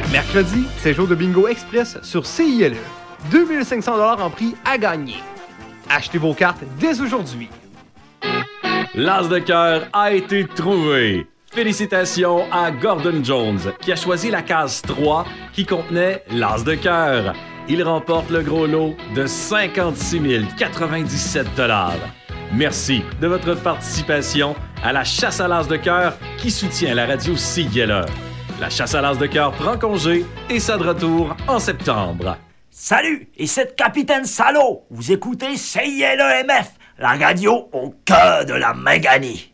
Mercredi, c'est jour de bingo express sur CILE. 2500 $ en prix à gagner. Achetez vos cartes dès aujourd'hui. L'as de cœur a été trouvé. Félicitations à Gordon Jones qui a choisi la case 3 qui contenait l'as de cœur. Il remporte le gros lot de 56 097 $. Merci de votre participation à la chasse à l'as de cœur qui soutient la radio CILE. La chasse à l'as de cœur prend congé et sera de retour en septembre. Salut, et c'est Capitaine Salaud. Vous écoutez CILEMF, la radio au cœur de la Méganie.